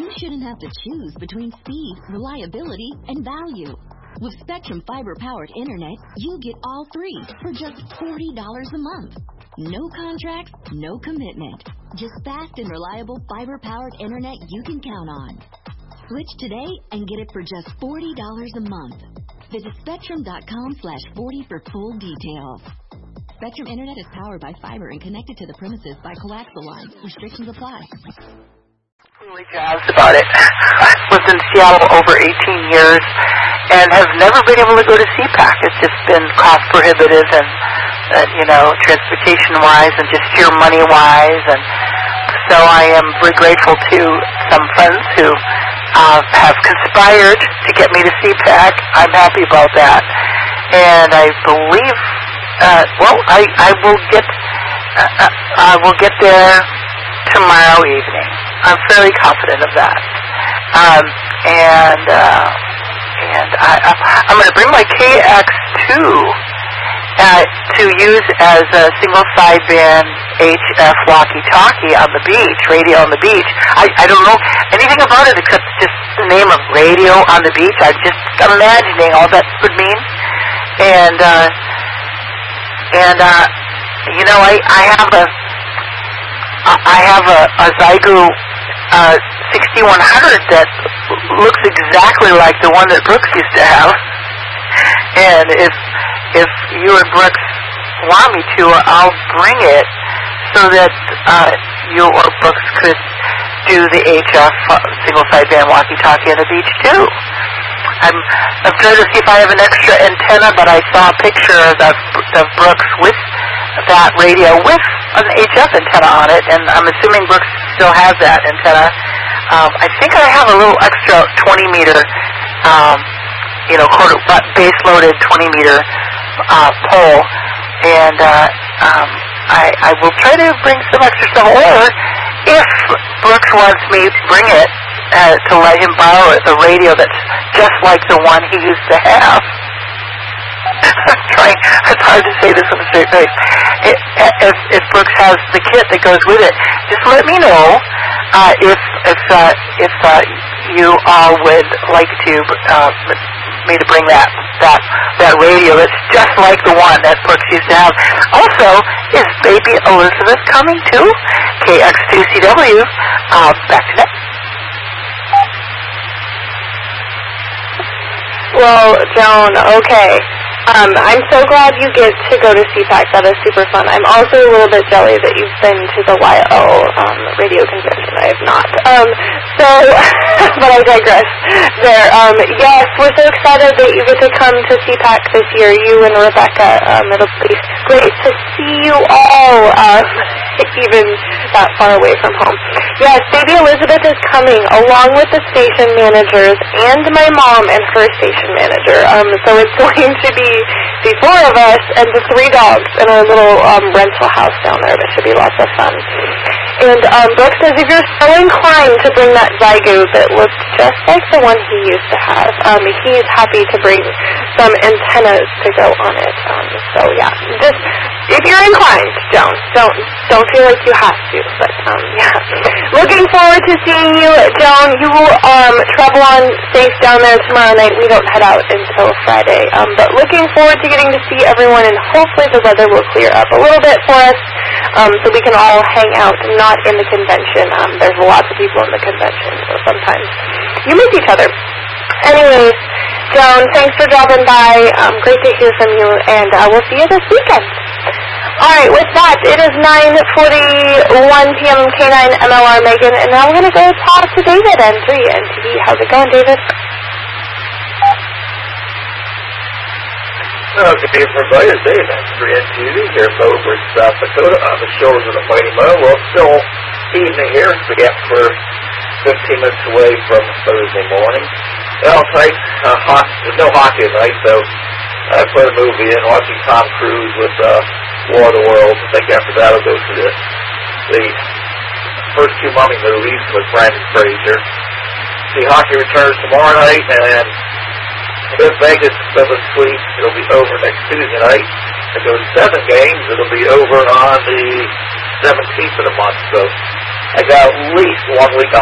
you shouldn't have to choose between speed, reliability, and value. With Spectrum fiber-powered internet, you get all three for just $40 a month. No contracts, no commitment. Just fast and reliable fiber-powered internet you can count on. Switch today and get it for just $40 a month. Visit Spectrum.com/40 for full details. Spectrum Internet is powered by fiber and connected to the premises by coaxial lines. Restrictions apply. Really jazzed about it. I've lived in Seattle over 18 years and have never been able to go to CPAC. It's just been cost prohibitive and transportation-wise and just sheer money-wise. And so I am very grateful to some friends who have conspired to get me to CPAC. I'm happy about that. And I believe, I will get there tomorrow evening. I'm fairly confident of that. And I'm going to bring my KX2 to use as a single sideband HF walkie-talkie on the beach, radio on the beach. I don't know anything about it except just the name of radio on the beach. I'm just imagining all that would mean. And I have a Zygo 6100 that looks exactly like the one that Brooks used to have. And if you and Brooks want me to, I'll bring it so that you or Brooks could do the HF single sideband walkie-talkie on the beach too. I'm trying to see if I have an extra antenna, but I saw a picture of Brooks with that radio with an HF antenna on it, and I'm assuming Brooks still has that antenna. I think I have a little extra 20-meter, base-loaded 20-meter pole, and I will try to bring some extra stuff. Or if Brooks wants me, bring it to let him borrow the radio that's just like the one he used to have. I'm trying. It's hard to say this with a straight face. If Brooks has the kit that goes with it, just let me know if you all would like to me to bring that radio that's just like the one that Brooks used to have. Also, is baby Elizabeth coming too? KX2CW. Back to that. Well, Joan, okay. I'm so glad you get to go to CPAC. That is super fun. I'm also a little bit jelly that you've been to the YO radio convention. I have not. But I digress there. Yes, we're so excited that you get to come to CPAC this year, you and Rebecca. It'll be great to see you all, even that far away from home. Yes, baby Elizabeth is coming, along with the station managers and my mom and her station manager. So it's going to be the four of us and the three dogs in our little rental house down there. That should be lots of fun. And Brooks says if you're so inclined to bring that Zygo that looks just like the one he used to have, he's happy to bring some antennas to go on it. So yeah, just if you're inclined, don't feel like you have to. But yeah, looking forward to seeing you, Joan. You will travel on safe down there tomorrow night. We don't head out until Friday. But looking forward to getting to see everyone, and hopefully the weather will clear up a little bit for us, so we can all hang out. Not in the convention. There's lots of people in the convention, so sometimes you miss each other. Anyways, Joan, thanks for dropping by. Great to hear from you, and we'll see you this weekend. All right, with that, it is 9:41 p.m. K9 MLR Megan, and now we're going to go talk to David and 3NTV. How's it going, David? Good evening, everybody. It's Dave at 3NTV here in Beaufort, South Dakota, on the shores of the Mighty Mo. Well, it's still evening here. It's the gap for 15 minutes away from Thursday morning. Well, tonight, there's no hockey tonight, so I put a movie in, watching Tom Cruise with War of the Worlds. I think after that I'll go to the first two Mummy movies with Brandon Fraser. See, hockey returns tomorrow night, and if Vegas doesn't sweep, it'll be over next Tuesday night. If it goes 7 games, it'll be over on the 17th of the month. So I got at least 1 week